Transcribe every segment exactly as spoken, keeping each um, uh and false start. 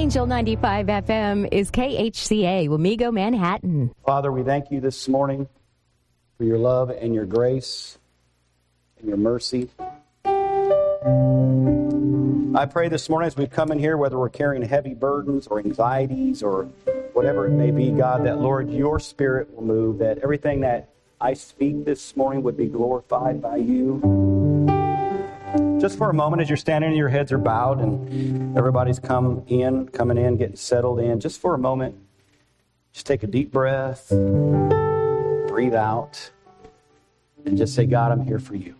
Angel ninety-five F M is K H C A, Wamego, Manhattan. Father, we thank you this morning for your love and your grace and your mercy. I pray this morning as we come in here, whether we're carrying heavy burdens or anxieties or whatever it may be, God, that, Lord, your Spirit will move, that everything that I speak this morning would be glorified by you. Just for a moment, as you're standing and your heads are bowed and everybody's come in, coming in, getting settled in, just for a moment, just take a deep breath, breathe out, and just say, God, I'm here for you.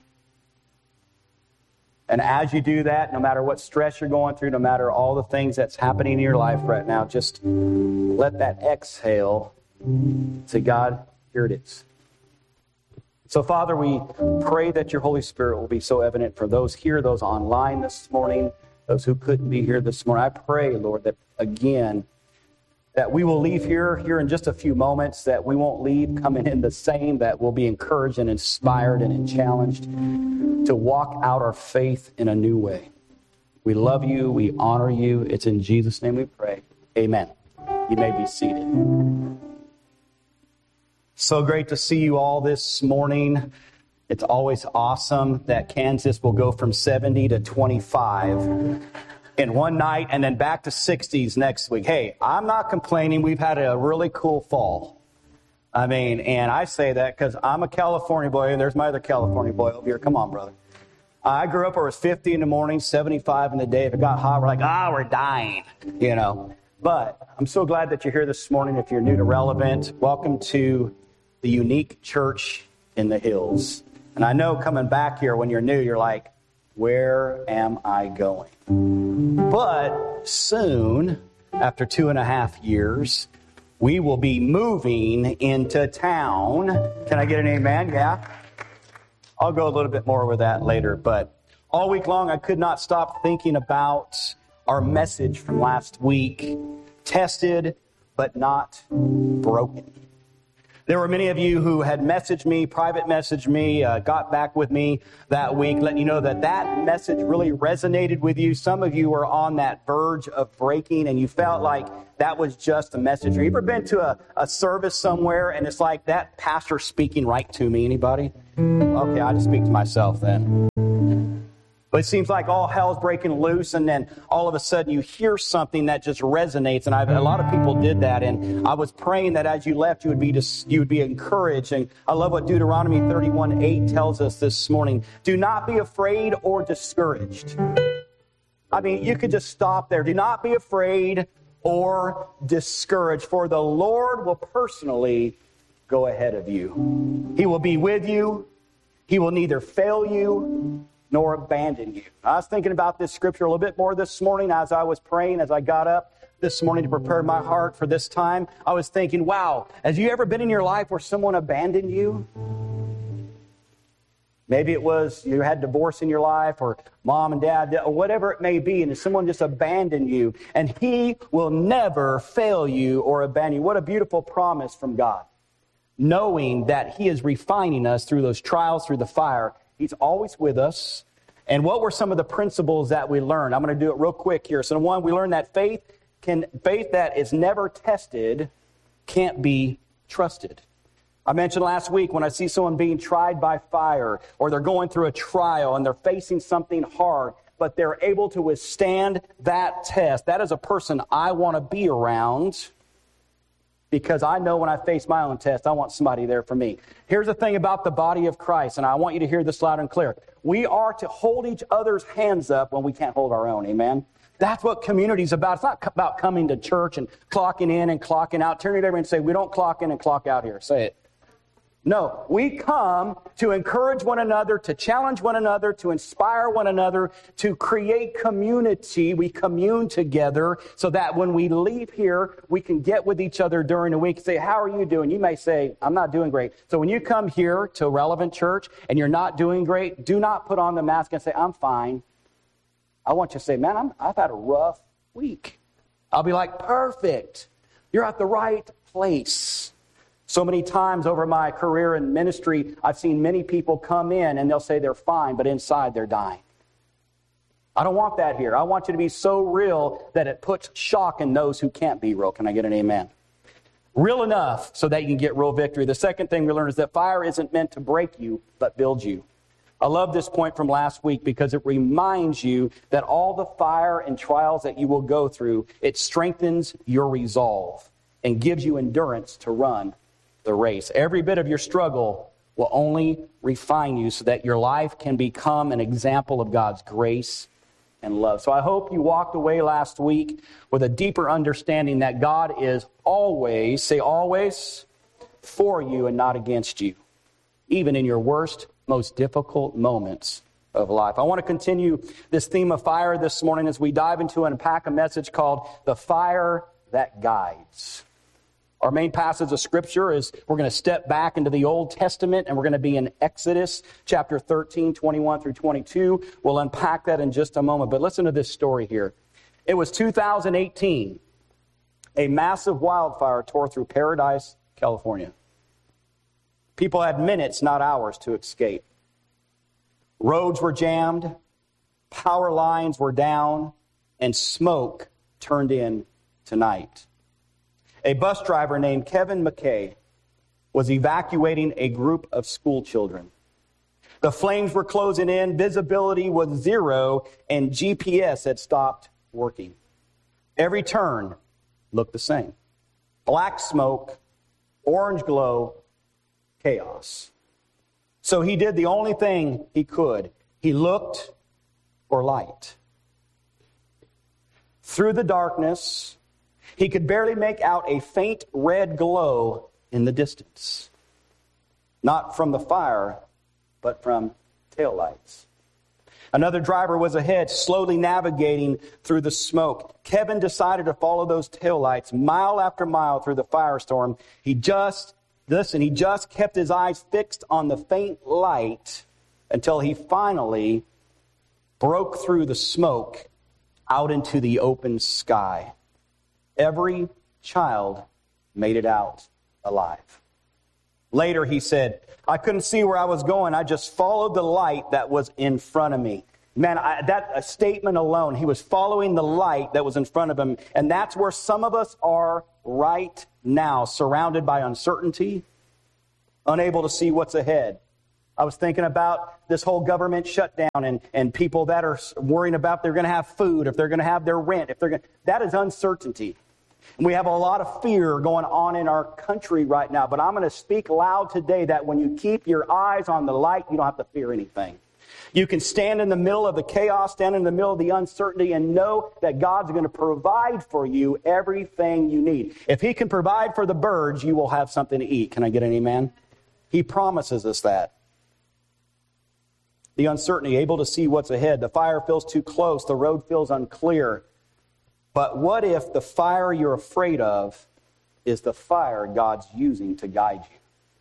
And as you do that, no matter what stress you're going through, no matter all the things that's happening in your life right now, just let that exhale. Say, God, here it is. So, Father, we pray that your Holy Spirit will be so evident for those here, those online this morning, those who couldn't be here this morning. I pray, Lord, that again, that we will leave here, here in just a few moments, that we won't leave coming in the same, that we'll be encouraged and inspired and challenged to walk out our faith in a new way. We love you. We honor you. It's in Jesus' name we pray. Amen. You may be seated. So great to see you all this morning. It's always awesome that Kansas will go from seventy to twenty-five in one night and then back to sixties next week. Hey, I'm not complaining. We've had a really cool fall. I mean, and I say that because I'm a California boy, and there's my other California boy over here. Come on, brother. I grew up where it was fifty in the morning, seventy-five in the day. If it got hot, we're like, ah, we're dying, you know. But I'm so glad that you're here this morning. If you're new to Relevant, welcome to the unique church in the hills. And I know coming back here when you're new, you're like, where am I going? But soon, after two and a half years, we will be moving into town. Can I get an amen? Yeah. I'll go a little bit more with that later. But all week long, I could not stop thinking about our message from last week. Tested, but not broken. There were many of you who had messaged me, private messaged me, uh, got back with me that week, letting you know that that message really resonated with you. Some of you were on that verge of breaking, and you felt like that was just a message. Have you ever been to a, a service somewhere, and it's like that pastor speaking right to me? Anybody? Okay, I just speak to myself then. But it seems like all hell's breaking loose, and then all of a sudden you hear something that just resonates. And I've, a lot of people did that, and I was praying that as you left, you would be dis, you would be encouraged. And I love what Deuteronomy thirty-one eight tells us this morning. Do not be afraid or discouraged. I mean, you could just stop there. Do not be afraid or discouraged, for the Lord will personally go ahead of you. He will be with you. He will neither fail you nor abandon you. I was thinking about this scripture a little bit more this morning as I was praying, as I got up this morning to prepare my heart for this time. I was thinking, wow, have you ever been in your life where someone abandoned you? Maybe it was you had divorce in your life, or mom and dad, or whatever it may be, and someone just abandoned you. And He will never fail you or abandon you. What a beautiful promise from God. Knowing that He is refining us through those trials, through the fire. He's always with us. And what were some of the principles that we learned? I'm going to do it real quick here. So one, we learned that faith can faith that is never tested can't be trusted. I mentioned last week when I see someone being tried by fire, or they're going through a trial and they're facing something hard, but they're able to withstand that test. That is a person I want to be around. Because I know when I face my own test, I want somebody there for me. Here's the thing about the body of Christ, and I want you to hear this loud and clear. We are to hold each other's hands up when we can't hold our own, amen? That's what community is about. It's not about coming to church and clocking in and clocking out. Turn it over and say, we don't clock in and clock out here. Say it. No, we come to encourage one another, to challenge one another, to inspire one another, to create community. We commune together so that when we leave here, we can get with each other during the week and say, how are you doing? You may say, I'm not doing great. So when you come here to Relevant Church and you're not doing great, do not put on the mask and say, I'm fine. I want you to say, man, I'm, I've had a rough week. I'll be like, perfect. You're at the right place. So many times over my career in ministry, I've seen many people come in and they'll say they're fine, but inside they're dying. I don't want that here. I want you to be so real that it puts shock in those who can't be real. Can I get an amen? Real enough so that you can get real victory. The second thing we learn is that fire isn't meant to break you, but build you. I love this point from last week because it reminds you that all the fire and trials that you will go through, it strengthens your resolve and gives you endurance to run the race. Every bit of your struggle will only refine you so that your life can become an example of God's grace and love. So I hope you walked away last week with a deeper understanding that God is always, say always, for you and not against you, even in your worst, most difficult moments of life. I want to continue this theme of fire this morning as we dive into and unpack a message called The Fire That Guides. Our main passage of Scripture is we're going to step back into the Old Testament, and we're going to be in Exodus chapter thirteen, twenty-one through twenty-two. We'll unpack that in just a moment, but listen to this story here. It was two thousand eighteen. A massive wildfire tore through Paradise, California. People had minutes, not hours, to escape. Roads were jammed, power lines were down, and smoke turned in tonight. A bus driver named Kevin McKay was evacuating a group of school children. The flames were closing in, visibility was zero, and G P S had stopped working. Every turn looked the same. Black smoke, orange glow, chaos. So he did the only thing he could. He looked for light. Through the darkness, he could barely make out a faint red glow in the distance. Not from the fire, but from taillights. Another driver was ahead, slowly navigating through the smoke. Kevin decided to follow those taillights mile after mile through the firestorm. He just, listen, he just kept his eyes fixed on the faint light until he finally broke through the smoke out into the open sky. Every child made it out alive. Later, he said, I couldn't see where I was going. I just followed the light that was in front of me. Man, I, that a statement alone, he was following the light that was in front of him. And that's where some of us are right now, surrounded by uncertainty, unable to see what's ahead. I was thinking about this whole government shutdown and, and people that are worrying about if they're going to have food, if they're going to have their rent, if they're going to, that is uncertainty. And we have a lot of fear going on in our country right now. But I'm going to speak loud today that when you keep your eyes on the light, you don't have to fear anything. You can stand in the middle of the chaos, stand in the middle of the uncertainty, and know that God's going to provide for you everything you need. If He can provide for the birds, you will have something to eat. Can I get an amen? He promises us that. The uncertainty, able to see what's ahead. The fire feels too close. The road feels unclear. But what if the fire you're afraid of is the fire God's using to guide you?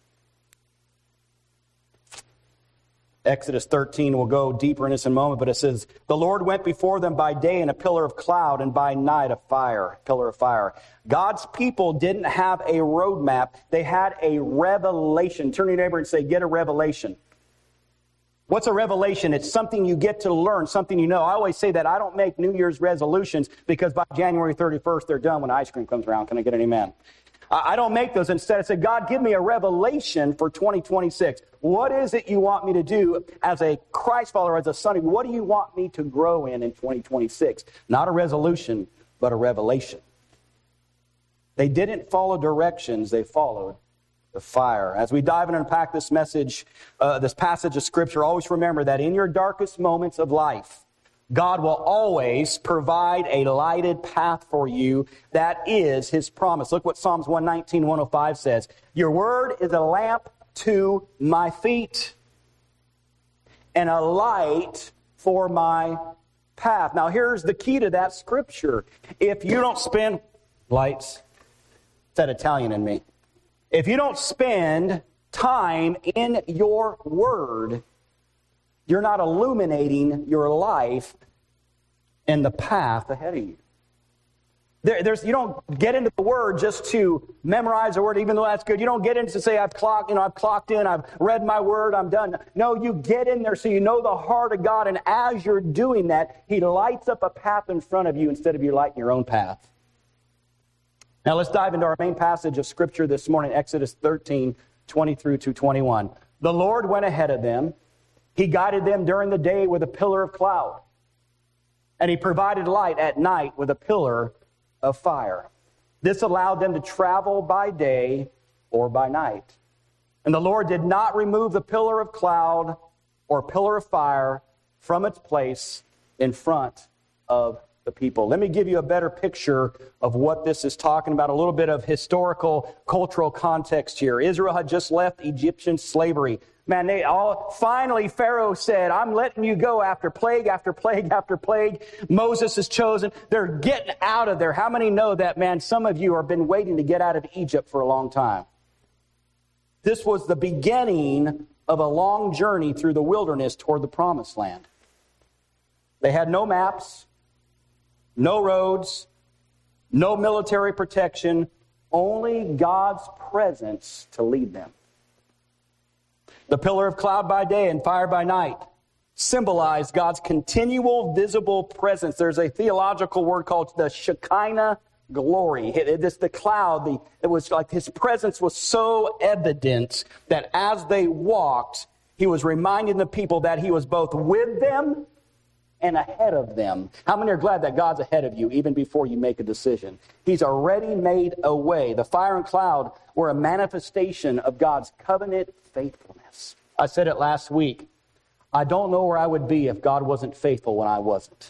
Exodus thirteen, we'll go deeper in this in a moment, but it says, the Lord went before them by day in a pillar of cloud and by night a fire, pillar of fire. God's people didn't have a roadmap. They had a revelation. Turn to your neighbor and say, get a revelation. What's a revelation? It's something you get to learn, something you know. I always say that I don't make New Year's resolutions because by January thirty-first, they're done when ice cream comes around. Can I get an amen? I don't make those. Instead, I say, God, give me a revelation for twenty twenty-six. What is it you want me to do as a Christ follower, as a son? What do you want me to grow in in twenty twenty-six? Not a resolution, but a revelation. They didn't follow directions. They followed the fire. As we dive in and unpack this message, uh, this passage of Scripture, always remember that in your darkest moments of life, God will always provide a lighted path for you. That is His promise. Look what Psalms one nineteen, one oh five says. Your word is a lamp to my feet and a light for my path. Now here's the key to that Scripture. If you don't spend lights, it's that Italian in me. If you don't spend time in your word, you're not illuminating your life and the path ahead of you. There, there's, you don't get into the Word just to memorize the Word, even though that's good. You don't get in to say, I've clocked, you know, I've clocked in, I've read my Word, I'm done. No, you get in there so you know the heart of God, and as you're doing that, He lights up a path in front of you instead of you lighting your own path. Now let's dive into our main passage of Scripture this morning, Exodus thirteen, twenty through to twenty-one. The Lord went ahead of them. He guided them during the day with a pillar of cloud, and He provided light at night with a pillar of fire. This allowed them to travel by day or by night. And the Lord did not remove the pillar of cloud or pillar of fire from its place in front of the people. Let me give you a better picture of what this is talking about, a little bit of historical, cultural context here. Israel had just left Egyptian slavery. Man, they all, finally Pharaoh said, I'm letting you go after plague, after plague, after plague. Moses is chosen. They're getting out of there. How many know that, man? Some of you have been waiting to get out of Egypt for a long time. This was the beginning of a long journey through the wilderness toward the promised land. They had no maps, no roads, no military protection, only God's presence to lead them. The pillar of cloud by day and fire by night symbolized God's continual visible presence. There's a theological word called the Shekinah glory. It, it, it's the cloud. The, it was like His presence was so evident that as they walked, He was reminding the people that He was both with them and ahead of them. How many are glad that God's ahead of you even before you make a decision? He's already made a way. The fire and cloud were a manifestation of God's covenant faithfulness. I said it last week. I don't know where I would be if God wasn't faithful when I wasn't.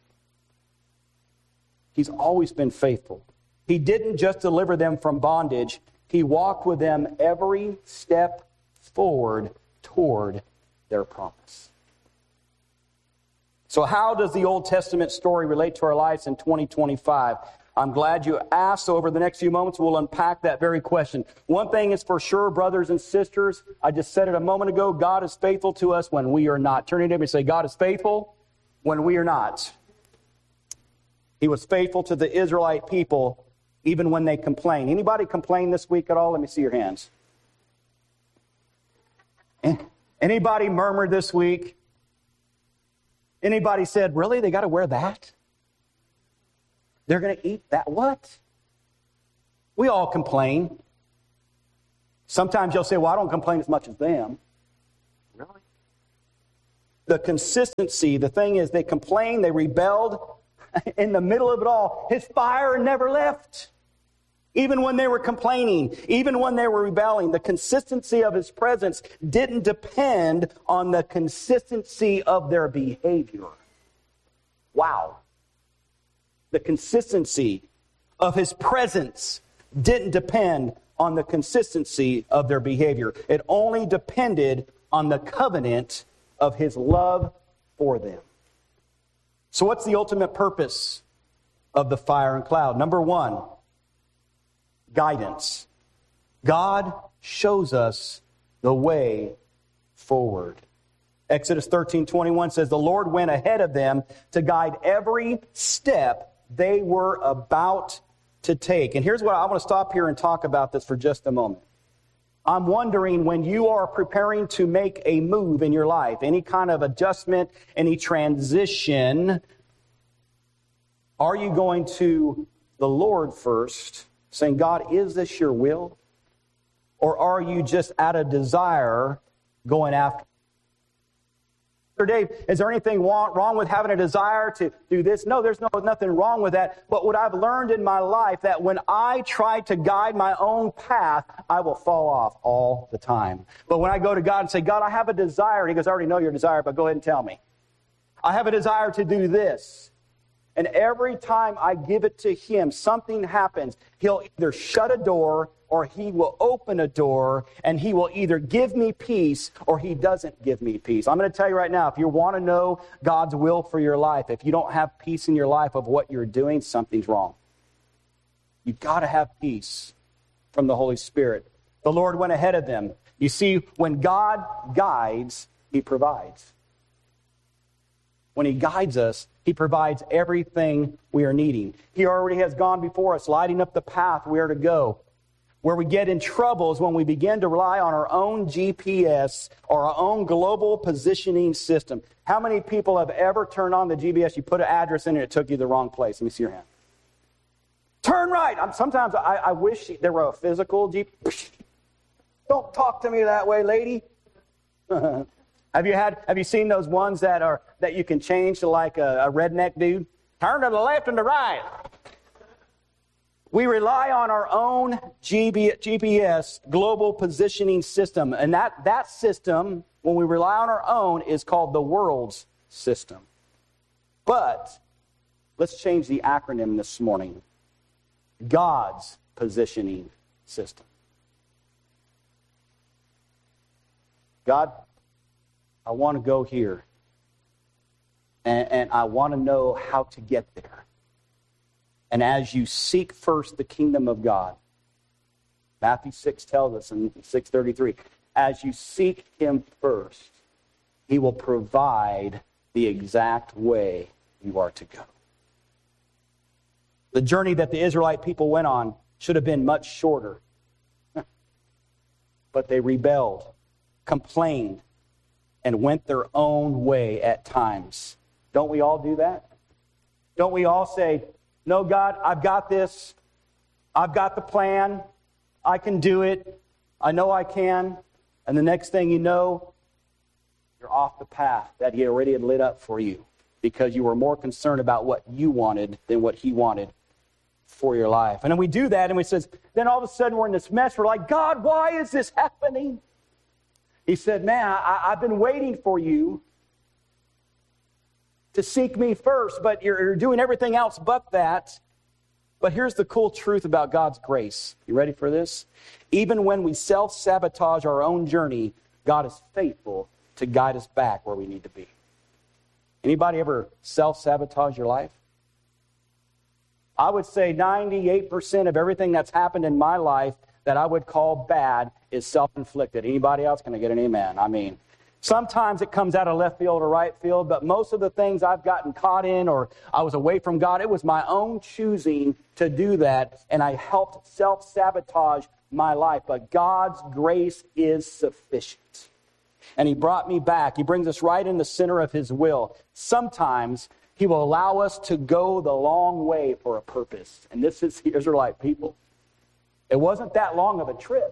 He's always been faithful. He didn't just deliver them from bondage. He walked with them every step forward toward their promise. So how does the Old Testament story relate to our lives in twenty twenty-five? I'm glad you asked. So over the next few moments, we'll unpack that very question. One thing is for sure, brothers and sisters, I just said it a moment ago, God is faithful to us when we are not. Turn to him and say, God is faithful when we are not. He was faithful to the Israelite people even when they complain. Anybody complain this week at all? Let me see your hands. Anybody murmur this week? Anybody said, really, they got to wear that? They're going to eat that? What? We all complain. Sometimes you'll say, well, I don't complain as much as them. Really? The consistency, the thing is, they complained, they rebelled. In the middle of it all, His fire never left. Even when they were complaining, even when they were rebelling, the consistency of His presence didn't depend on the consistency of their behavior. Wow. The consistency of His presence didn't depend on the consistency of their behavior. It only depended on the covenant of His love for them. So what's the ultimate purpose of the fire and cloud? Number one, guidance. God shows us the way forward. Exodus thirteen twenty-one says, the Lord went ahead of them to guide every step they were about to take. And here's what I want to stop here and talk about this for just a moment. I'm wondering, when you are preparing to make a move in your life, any kind of adjustment, any transition, are you going to the Lord first, saying, God, is this your will? Or are you just out of desire going after? Dave, is there anything wrong with having a desire to do this? No, there's no nothing wrong with that. But what I've learned in my life, that when I try to guide my own path, I will fall off all the time. But when I go to God and say, God, I have a desire, He goes, I already know your desire, but go ahead and tell me. I have a desire to do this. And every time I give it to Him, something happens. He'll either shut a door or He will open a door, and He will either give me peace or He doesn't give me peace. I'm going to tell you right now, if you want to know God's will for your life, if you don't have peace in your life of what you're doing, something's wrong. You've got to have peace from the Holy Spirit. The Lord went ahead of them. You see, when God guides, He provides. when He guides us, He provides everything we are needing. He already has gone before us, lighting up the path we are to go. Where we get in trouble is when we begin to rely on our own G P S or our own global positioning system. How many people have ever turned on the G P S, you put an address in and it took you the wrong place? Let me see your hand. Turn right. I'm, sometimes I, I wish there were a physical G P S. Don't talk to me that way, lady. Have you had? Have you seen those ones that are that you can change to like a, a redneck dude? Turn to the left and the right. We rely on our own G P S, global positioning system. And that, that system, when we rely on our own, is called the world's system. But let's change the acronym this morning. God's positioning system. God, I want to go here. And, and I want to know how to get there. And as you seek first the kingdom of God, Matthew six tells us in six thirty-three, as you seek Him first, He will provide the exact way you are to go. The journey that the Israelite people went on should have been much shorter. But they rebelled, complained, and went their own way at times. Don't we all do that? Don't we all say, no, God, I've got this. I've got the plan. I can do it. I know I can. And the next thing you know, you're off the path that He already had lit up for you because you were more concerned about what you wanted than what He wanted for your life. And then we do that and we says, then all of a sudden we're in this mess. We're like, God, why is this happening? He said, man, I, I've been waiting for you to seek me first, but you're, you're doing everything else but that. But here's the cool truth about God's grace. You ready for this? Even when we self-sabotage our own journey, God is faithful to guide us back where we need to be. Anybody ever self-sabotage your life? I would say ninety-eight percent of everything that's happened in my life that I would call bad is self-inflicted. Anybody else? Can I get an amen? I mean, sometimes it comes out of left field or right field, but most of the things I've gotten caught in or I was away from God, it was my own choosing to do that, and I helped self-sabotage my life. But God's grace is sufficient. And He brought me back. He brings us right in the center of His will. Sometimes He will allow us to go the long way for a purpose. And this is the Israelite people. It wasn't that long of a trip.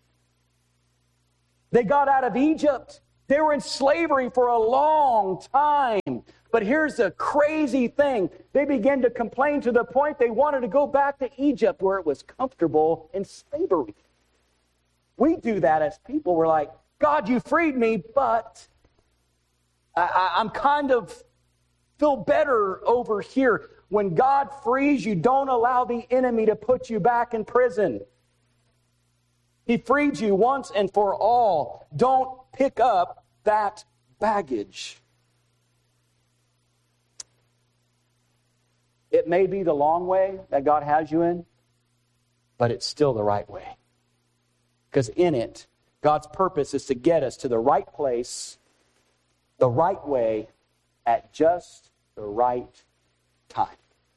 They got out of Egypt. They were in slavery for a long time. But here's the crazy thing. They began to complain to the point they wanted to go back to Egypt where it was comfortable in slavery. We do that as people. We're like, God, you freed me, but I, I, I'm kind of feel better over here. When God frees you, don't allow the enemy to put you back in prison. He freed you once and for all. Don't pick up that baggage. It may be the long way that God has you in, but it's still the right way. Because in it, God's purpose is to get us to the right place, the right way, at just the right time.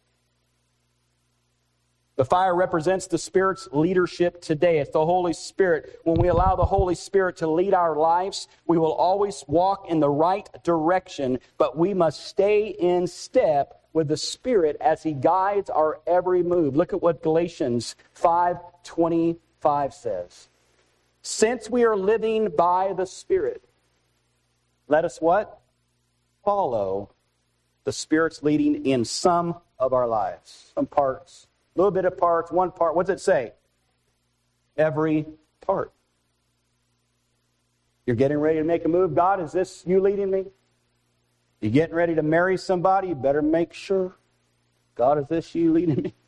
The fire represents the Spirit's leadership today. It's the Holy Spirit. When we allow the Holy Spirit to lead our lives, we will always walk in the right direction, but we must stay in step with the Spirit as He guides our every move. Look at what Galatians five twenty-five says. Since we are living by the Spirit, let us what? Follow the Spirit's leading in some of our lives. Some parts. A little bit of parts, one part. What does it say? Every part. You're getting ready to make a move. God, is this you leading me? You're getting ready to marry somebody. You better make sure. God, is this you leading me?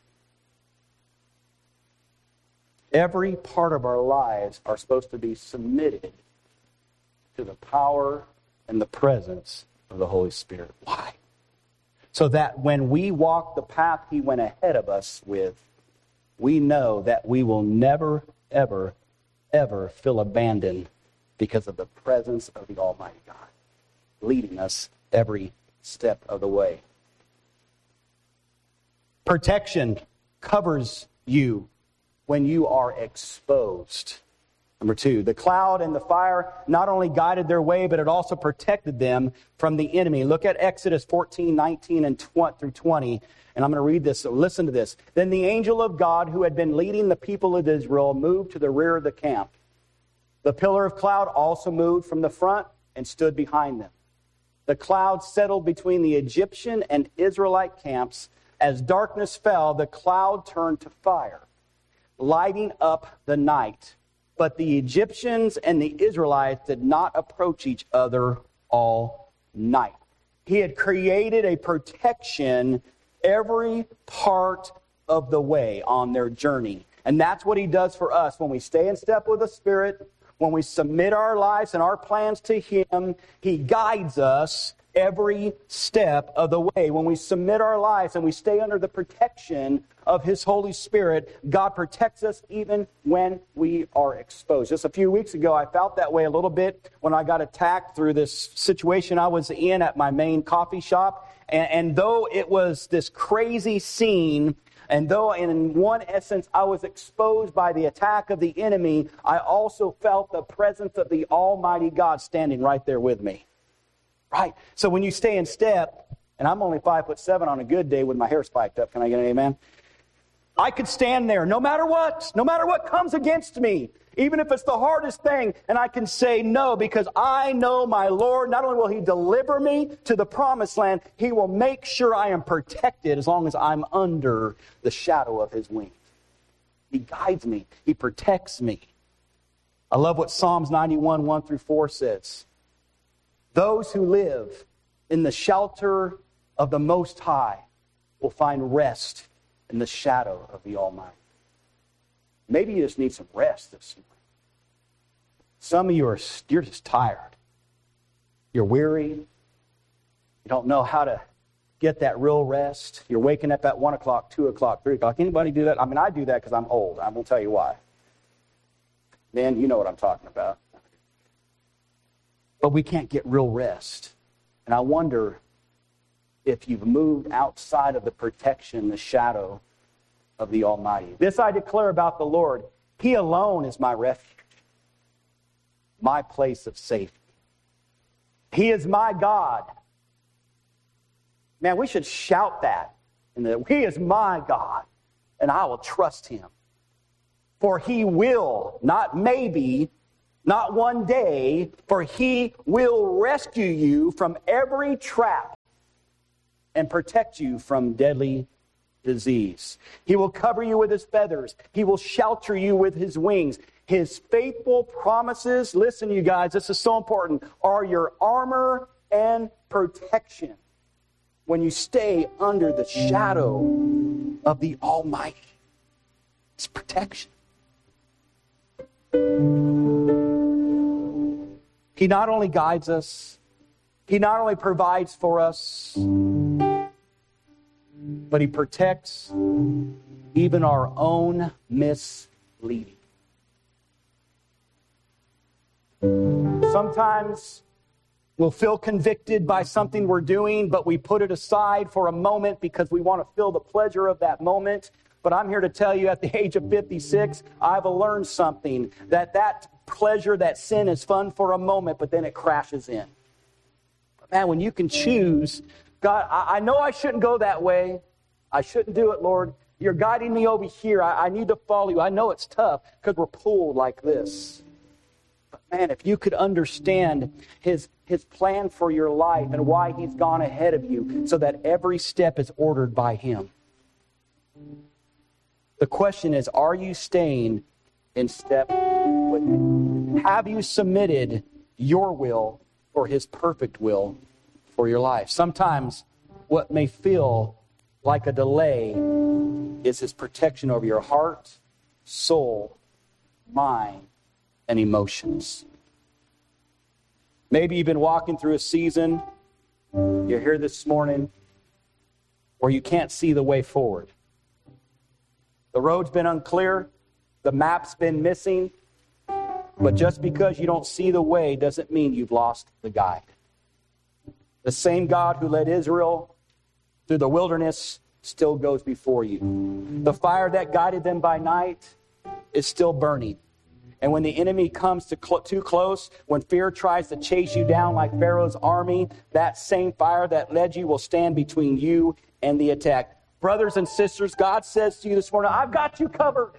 Every part of our lives are supposed to be submitted to the power and the presence of the Holy Spirit. Why? So that when we walk the path He went ahead of us with, we know that we will never, ever, ever feel abandoned because of the presence of the Almighty God leading us every step of the way. Protection covers you when you are exposed. Number two, the cloud and the fire not only guided their way, but it also protected them from the enemy. Look at Exodus fourteen, nineteen, and twenty through twenty. And I'm going to read this, so listen to this. Then the angel of God, who had been leading the people of Israel, moved to the rear of the camp. The pillar of cloud also moved from the front and stood behind them. The cloud settled between the Egyptian and Israelite camps. As darkness fell, the cloud turned to fire, lighting up the night. But the Egyptians and the Israelites did not approach each other all night. He had created a protection every part of the way on their journey. And that's what he does for us when we stay in step with the Spirit, when we submit our lives and our plans to him. He guides us every step of the way. When we submit our lives and we stay under the protection of his Holy Spirit, God protects us even when we are exposed. Just a few weeks ago, I felt that way a little bit when I got attacked through this situation I was in at my main coffee shop. And, and though it was this crazy scene, and though in one essence I was exposed by the attack of the enemy, I also felt the presence of the Almighty God standing right there with me. Right? So when you stay in step, and I'm only five foot seven on a good day with my hair spiked up, can I get an amen? I could stand there no matter what, no matter what comes against me, even if it's the hardest thing, and I can say no, because I know my Lord, not only will he deliver me to the promised land, he will make sure I am protected as long as I'm under the shadow of his wings. He guides me. He protects me. I love what Psalms ninety-one, one through four says. Those who live in the shelter of the Most High will find rest in the shadow of the Almighty. Maybe you just need some rest this morning. Some of you are you're just tired. You're weary. You don't know how to get that real rest. You're waking up at one o'clock, two o'clock, three o'clock. Anybody do that? I mean, I do that because I'm old. I won't tell you why. Man, you know what I'm talking about. But we can't get real rest. And I wonder if you've moved outside of the protection, the shadow of the Almighty. This I declare about the Lord. He alone is my refuge, my place of safety. He is my God. Man, we should shout that. And that he is my God, and I will trust him. For he will, not maybe, not one day, for he will rescue you from every trap and protect you from deadly disease. He will cover you with his feathers. He will shelter you with his wings. His faithful promises, listen you guys, this is so important, are your armor and protection when you stay under the shadow of the Almighty. It's protection. He not only guides us, he not only provides for us, but he protects even our own misleading. Sometimes we'll feel convicted by something we're doing, but we put it aside for a moment because we want to feel the pleasure of that moment. But I'm here to tell you, at the age of fifty-six, I've learned something, that that pleasure, that sin is fun for a moment, but then it crashes in. But man, when you can choose, God, I, I know I shouldn't go that way. I shouldn't do it, Lord. You're guiding me over here. I, I need to follow you. I know it's tough because we're pulled like this. But man, if you could understand his, his plan for your life and why he's gone ahead of you so that every step is ordered by him. The question is, are you staying in step with him? Have you submitted your will for his perfect will for your life? Sometimes what may feel like a delay is his protection over your heart, soul, mind, and emotions. Maybe you've been walking through a season, you're here this morning, where you can't see the way forward. The road's been unclear, the map's been missing, but just because you don't see the way doesn't mean you've lost the guide. The same God who led Israel through the wilderness still goes before you. The fire that guided them by night is still burning. And when the enemy comes to cl- too close, when fear tries to chase you down like Pharaoh's army, that same fire that led you will stand between you and the attack. Brothers and sisters, God says to you this morning, I've got you covered.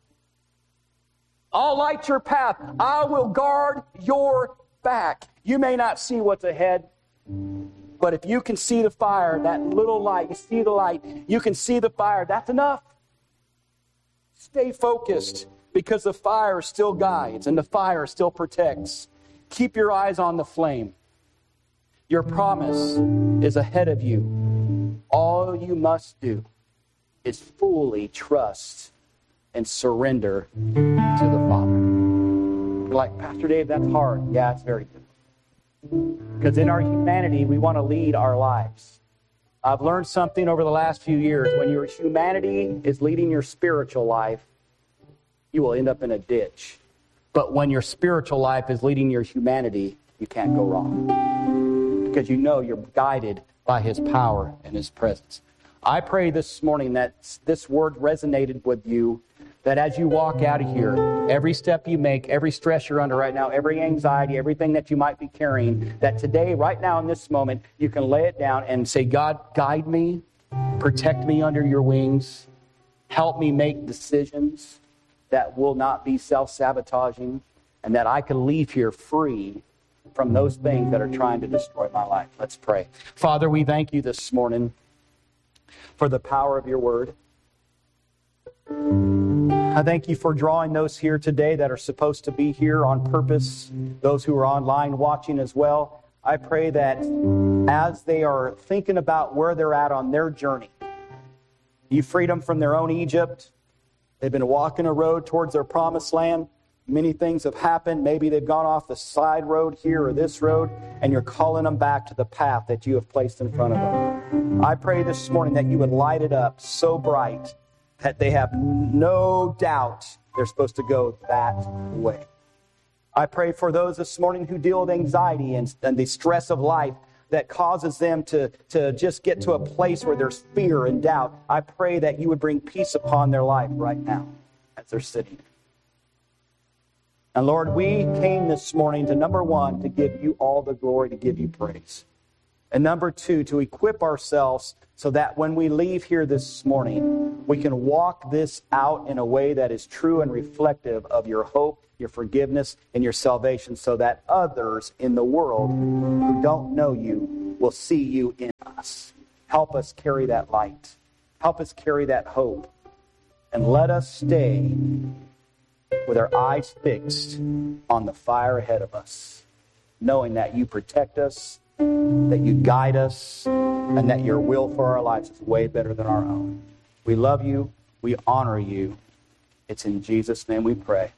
I'll light your path. I will guard your back. You may not see what's ahead, but if you can see the fire, that little light, you see the light, you can see the fire, that's enough. Stay focused, because the fire still guides and the fire still protects. Keep your eyes on the flame. Your promise is ahead of you. All you must do is fully trust and surrender to the Father. You're like, Pastor Dave, that's hard. Yeah, it's very good. Because in our humanity, we want to lead our lives. I've learned something over the last few years. When your humanity is leading your spiritual life, you will end up in a ditch. But when your spiritual life is leading your humanity, you can't go wrong. Because you know you're guided by His power and His presence. I pray this morning that this word resonated with you, that as you walk out of here, every step you make, every stress you're under right now, every anxiety, everything that you might be carrying, that today, right now in this moment, you can lay it down and say, God, guide me, protect me under your wings, help me make decisions that will not be self-sabotaging, and that I can leave here free from those things that are trying to destroy my life. Let's pray. Father, we thank you this morning for the power of your word. I thank you for drawing those here today that are supposed to be here on purpose, those who are online watching as well. I pray that as they are thinking about where they're at on their journey, you freed them from their own Egypt. They've been walking a road towards their promised land. Many things have happened. Maybe they've gone off the side road here or this road, and you're calling them back to the path that you have placed in front of them. I pray this morning that you would light it up so bright that they have no doubt they're supposed to go that way. I pray for those this morning who deal with anxiety and, and the stress of life that causes them to, to just get to a place where there's fear and doubt. I pray that you would bring peace upon their life right now as they're sitting. And Lord, we came this morning to, number one, to give you all the glory, to give you praise. And number two, to equip ourselves so that when we leave here this morning, we can walk this out in a way that is true and reflective of your hope, your forgiveness, and your salvation, so that others in the world who don't know you will see you in us. Help us carry that light. Help us carry that hope. And let us stay with our eyes fixed on the fire ahead of us, knowing that you protect us, that you guide us, and that your will for our lives is way better than our own. We love you. We honor you. It's in Jesus' name we pray.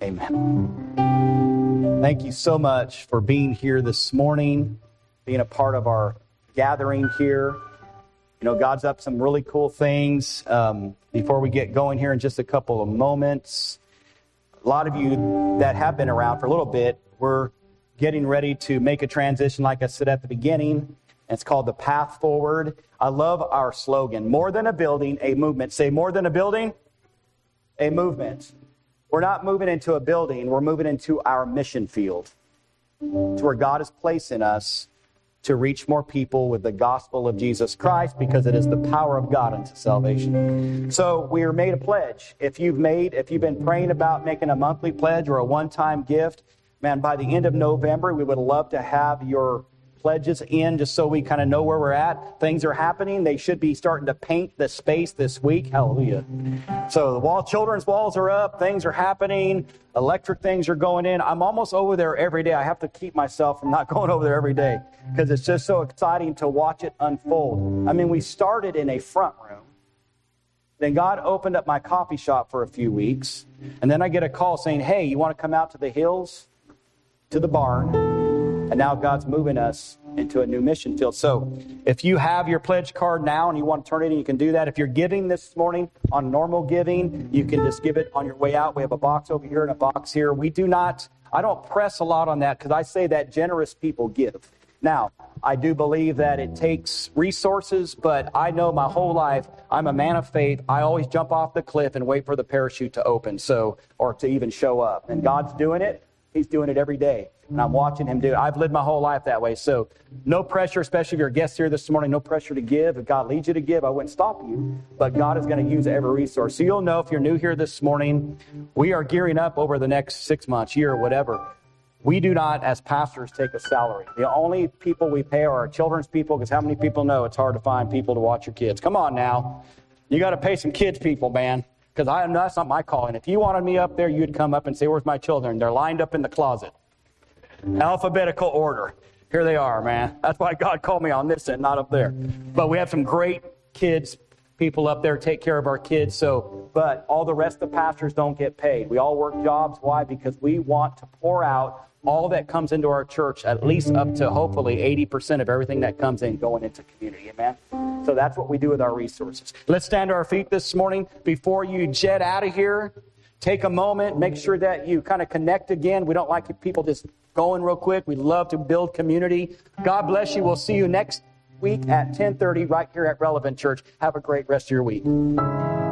Amen. Thank you so much for being here this morning, being a part of our gathering here. You know, God's up some really cool things. Um, before we get going here in just a couple of moments, a lot of you that have been around for a little bit, we're getting ready to make a transition, like I said at the beginning. It's called the Path Forward. I love our slogan, more than a building, a movement. Say, more than a building, a movement. We're not moving into a building, we're moving into our mission field, to where God is placing us to reach more people with the gospel of Jesus Christ, because it is the power of God unto salvation. So we are made a pledge. If you've made, if you've been praying about making a monthly pledge or a one-time gift, man, by the end of November, we would love to have your pledges in, just so we kind of know where we're at. Things are happening. They should be starting to paint the space this week. Hallelujah. So the wall, children's walls are up. Things are happening. Electric things are going in. I'm almost over there every day. I have to keep myself from not going over there every day, because it's just so exciting to watch it unfold. I mean, we started in a front room. Then God opened up my coffee shop for a few weeks. And then I get a call saying, hey, you want to come out to the hills, to the barn? And now God's moving us into a new mission field. So if you have your pledge card now and you want to turn it in, you can do that. If you're giving this morning on normal giving, you can just give it on your way out. We have a box over here and a box here. We do not, I don't press a lot on that, because I say that generous people give. Now, I do believe that it takes resources, but I know my whole life I'm a man of faith. I always jump off the cliff and wait for the parachute to open, so or to even show up. And God's doing it. He's doing it every day. And I'm watching him do it. I've lived my whole life that way. So no pressure, especially if you're a guest here this morning, no pressure to give. If God leads you to give, I wouldn't stop you. But God is going to use every resource. So you'll know if you're new here this morning, we are gearing up over the next six months, year, whatever. We do not, as pastors, take a salary. The only people we pay are our children's people, because how many people know it's hard to find people to watch your kids? Come on now. You got to pay some kids people, man, because I that's not my calling. If you wanted me up there, you'd come up and say, where's my children? They're lined up in the closet. Alphabetical order. Here they are, man. That's why God called me on this end, not up there. But we have some great kids, people up there take care of our kids. So, but all the rest of the pastors don't get paid. We all work jobs. Why? Because we want to pour out all that comes into our church, at least up to hopefully eighty percent of everything that comes in going into community. Amen? So that's what we do with our resources. Let's stand to our feet this morning. Before you jet out of here, take a moment, make sure that you kind of connect again. We don't like people just going real quick. We love to build community. God bless you. We'll see you next week at ten thirty right here at Relevant Church. Have a great rest of your week.